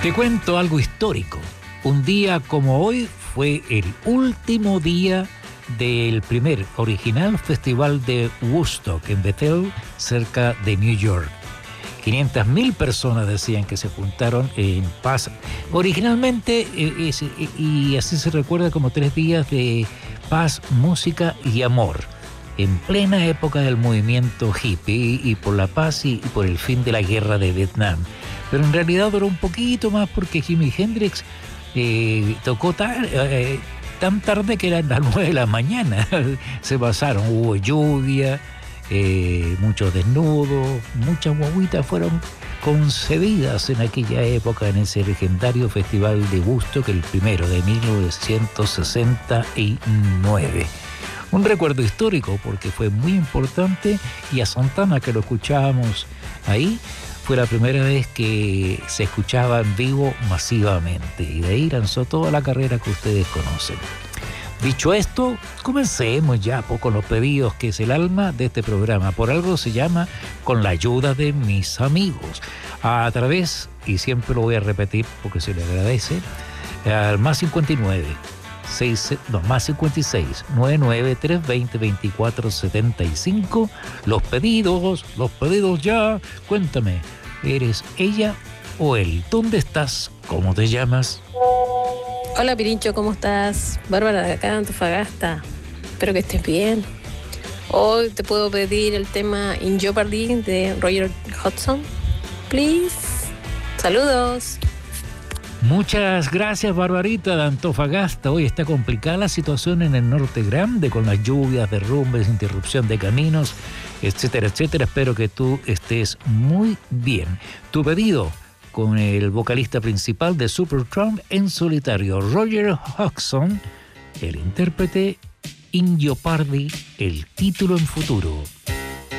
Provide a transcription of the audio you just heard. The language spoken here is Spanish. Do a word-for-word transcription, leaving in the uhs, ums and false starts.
Te cuento algo histórico. Un día como hoy fue el último día del primer original festival de Woodstock en Bethel, cerca de New York. quinientas mil personas decían que se juntaron en paz. Originalmente, eh, es, eh, y así se recuerda como tres días de paz, música y amor, en plena época del movimiento hippie y por la paz y, y por el fin de la guerra de Vietnam. Pero en realidad duró un poquito más porque Jimi Hendrix eh, tocó tar, eh, tan tarde que eran las nueve de la mañana. Se pasaron, hubo lluvia, eh, muchos desnudos, muchas guaguitas fueron concebidas en aquella época en ese legendario festival de Woodstock, el primero de mil novecientos sesenta y nueve. Un recuerdo histórico porque fue muy importante, y a Santana, que lo escuchábamos ahí, fue la primera vez que se escuchaba en vivo masivamente, y de ahí lanzó toda la carrera que ustedes conocen. Dicho esto, comencemos ya con los pedidos, que es el alma de este programa. Por algo se llama Con la ayuda de mis amigos. A través, y siempre lo voy a repetir porque se le agradece, al más cincuenta y nueve, seis, no, más cincuenta y seis, noventa y nueve, trescientos veinte, veinticuatro setenta y cinco. Los pedidos, los pedidos ya. Cuéntame, ¿eres ella o él? ¿Dónde estás? ¿Cómo te llamas? Hola Pirincho, ¿cómo estás? Bárbara de acá, Antofagasta. Espero que estés bien. Hoy te puedo pedir el tema In Jeopardy de Roger Hodgson. Please. Saludos. Muchas gracias, Barbarita de Antofagasta. Hoy está complicada la situación en el norte grande con las lluvias, derrumbes, interrupción de caminos, etcétera, etcétera. Espero que tú estés muy bien. Tu pedido con el vocalista principal de Supertramp en solitario, Roger Hodgson, el intérprete In Jeopardy, el título en futuro.